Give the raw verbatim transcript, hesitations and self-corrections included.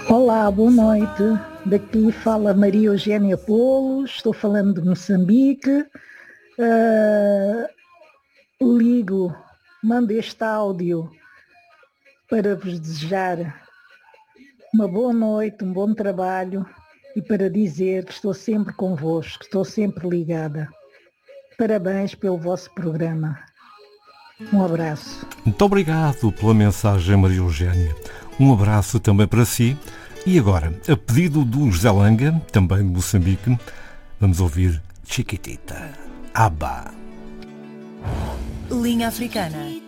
Olá, boa noite. Daqui fala Maria Eugénia Polos, estou falando de Moçambique. Uh, ligo, mando este áudio para vos desejar uma boa noite, um bom trabalho e para dizer que estou sempre convosco, estou sempre ligada. Parabéns pelo vosso programa. Um abraço. Muito obrigado pela mensagem, Maria Eugénia. Um abraço também para si. E agora, a pedido do José Langa, também de Moçambique, vamos ouvir Chiquitita, Abba. Linha Africana.